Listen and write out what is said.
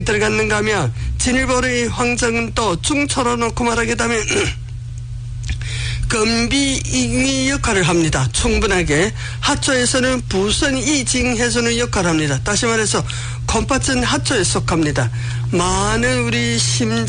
들어갔는가 하면 진일보의 황정은 또 중철어놓고 말하겠다면 금비잉의 역할을 합니다. 충분하게. 하초에서는 부선이징해주는 역할을 합니다. 다시 말해서 콤파츠는 하초에 속합니다. 많은 우리 심장